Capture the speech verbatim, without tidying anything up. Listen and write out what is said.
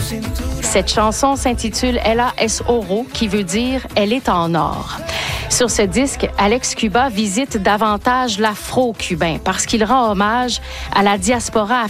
Cette chanson s'intitule Ella es oro, qui veut dire « Elle est en or ». Sur ce disque, Alex Cuba visite davantage l'afro-cubain parce qu'il rend hommage à la diaspora